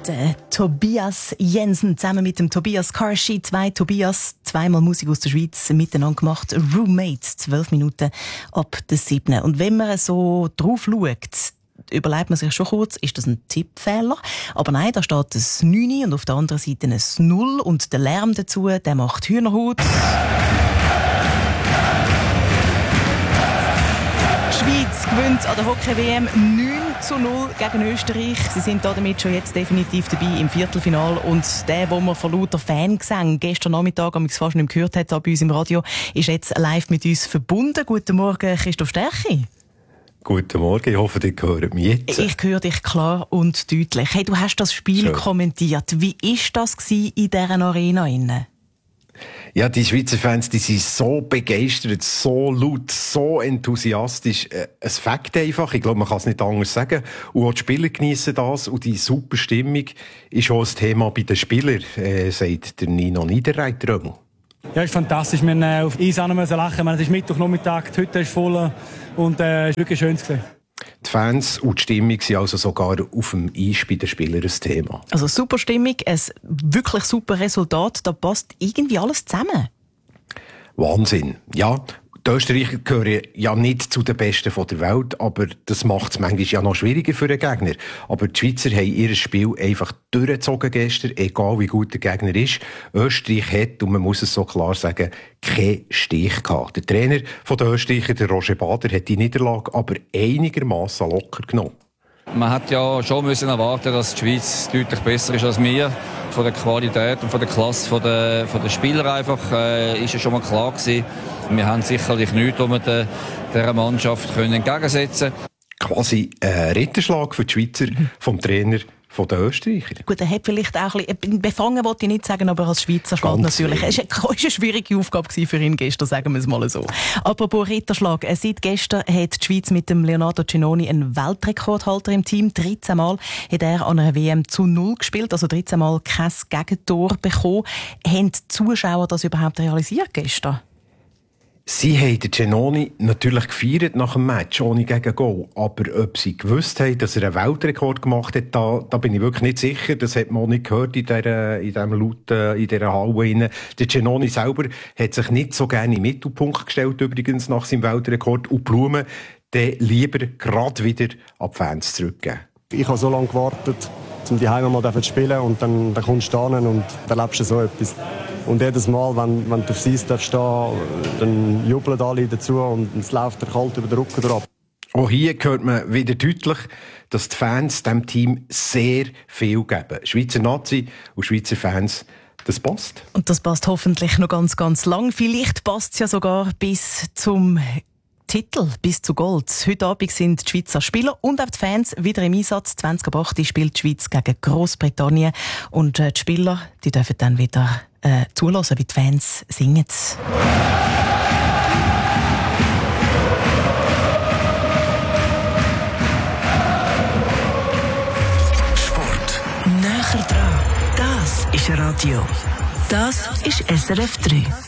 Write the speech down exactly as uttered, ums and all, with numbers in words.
Der Tobias Jensen zusammen mit dem Tobias Karshi. Zwei Tobias, zweimal Musik aus der Schweiz miteinander gemacht. Roommates, zwölf Minuten ab der siebten. Und wenn man so drauf schaut, überlegt man sich schon kurz, ist das ein Tippfehler? Aber nein, da steht ein neun und auf der anderen Seite ein null. Und der Lärm dazu, der macht Hühnerhaut. Die Schweiz gewinnt an der Hockey-W M neun zu null gegen Österreich. Sie sind damit schon jetzt definitiv dabei im Viertelfinale. Und der, den man von lauter Fangesängen gestern Nachmittag am fast nicht gehört hat, bei uns im Radio, ist jetzt live mit uns verbunden. Guten Morgen, Christoph Sterchi. Guten Morgen, ich hoffe, ihr hört mich jetzt. Ich höre dich klar und deutlich. Hey, du hast das Spiel Schön. kommentiert. Wie war das in dieser Arena? Ja, die Schweizer Fans, die sind so begeistert, so laut, so enthusiastisch. Es fängt einfach, ich glaube, man kann es nicht anders sagen. Und auch die Spieler geniessen das und die super Stimmung ist auch ein Thema bei den Spielern, äh, sagt der Nino Niederreiter. Ja, ist fantastisch. Wir mussten auf Eis lachen. Es ist Mittwochnachmittag, die Hütte ist voll und äh, es war wirklich schön zu sehen. Die Fans und die Stimmung sind also sogar auf dem Eis bei den Spielern ein Thema. Also super Stimmung, ein wirklich super Resultat, da passt irgendwie alles zusammen. Wahnsinn. Ja, die Österreicher gehören ja nicht zu den Besten der Welt, aber das macht es manchmal ja noch schwieriger für den Gegner. Aber die Schweizer haben ihr Spiel einfach durchgezogen gestern, egal wie gut der Gegner ist. Österreich hat, und man muss es so klar sagen, keinen Stich gehabt. Der Trainer der Österreicher, der Roger Bader, hat die Niederlage aber einigermaßen locker genommen. Man hat ja schon müssen erwarten, dass die Schweiz deutlich besser ist als wir. Von der Qualität und von der Klasse von der, von der Spieler einfach äh, ist ja schon mal klar gewesen. Wir haben sicherlich nichts, was wir der, dieser Mannschaft können entgegensetzen können. Quasi ein Ritterschlag für die Schweizer vom Trainer von den Österreichern. Gut, er hat vielleicht auch ein bisschen, befangen wollte ich nicht sagen, aber als Schweizer Schlag natürlich. Es war eine schwierige Aufgabe für ihn gestern, sagen wir es mal so. Apropos Ritterschlag, seit gestern hat die Schweiz mit dem Leonardo Cenoni einen Weltrekordhalter im Team. dreizehn Mal hat er an einer W M zu null gespielt, also dreizehn Mal kein Gegentor bekommen. Haben die Zuschauer das überhaupt realisiert gestern? Sie haben den Cenoni natürlich gefeiert nach dem Match, ohne Gegengol. Aber ob sie gewusst haben, dass er einen Weltrekord gemacht hat, da, da bin ich wirklich nicht sicher. Das hat man auch nicht gehört in dieser, in diesem lauten, in dieser Halle. Der Cenoni selber hat sich nicht so gerne im Mittelpunkt gestellt, übrigens, nach seinem Weltrekord. Und Blumen, dann lieber gerade wieder an die Fans zurückgeben. Ich habe so lange gewartet, um die Heim mal zu spielen, und dann, dann kommst du hin und dann erlebst du so etwas. Und jedes Mal, wenn, wenn du auf Eis stehst, dann jubeln alle dazu und es läuft der kalt über den Rücken drauf. Auch hier hört man wieder deutlich, dass die Fans diesem Team sehr viel geben. Schweizer Nazi und Schweizer Fans, das passt. Und das passt hoffentlich noch ganz, ganz lang. Vielleicht passt es ja sogar bis zum Titel, bis zu Gold. Heute Abend sind die Schweizer Spieler und auch die Fans wieder im Einsatz. zwanzig ab acht spielt die Schweiz gegen Großbritannien. Und äh, die Spieler, die dürfen dann wieder äh, zulassen, wie die Fans singen. Sport. Näher dran. Das ist Radio. Das ist S R F drei.